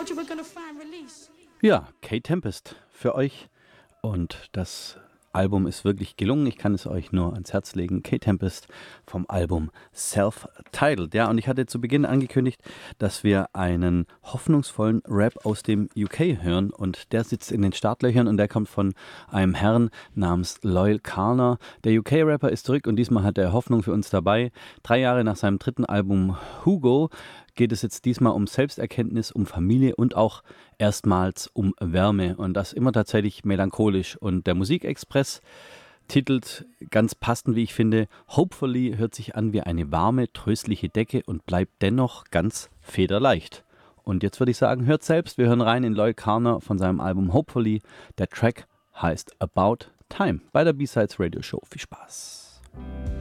Ja, Kate Tempest für euch und das Album ist wirklich gelungen. Ich kann es euch nur ans Herz legen. Kate Tempest vom Album Self-Titled. Ja, und ich hatte zu Beginn angekündigt, dass wir einen hoffnungsvollen Rap aus dem UK hören und der sitzt in den Startlöchern und der kommt von einem Herrn namens Loyle Carner. Der UK-Rapper ist zurück und diesmal hat er Hoffnung für uns dabei. 3 Jahre nach seinem dritten Album Hugo geht es jetzt diesmal um Selbsterkenntnis, um Familie und auch erstmals um Wärme und das immer tatsächlich melancholisch. Und der Musikexpress titelt ganz passend, wie ich finde, Hopefully hört sich an wie eine warme, tröstliche Decke und bleibt dennoch ganz federleicht. Und jetzt würde ich sagen, hört selbst, wir hören rein in Loyle Carner von seinem Album Hopefully. Der Track heißt About Time bei der B-Sides Radio Show. Viel Spaß.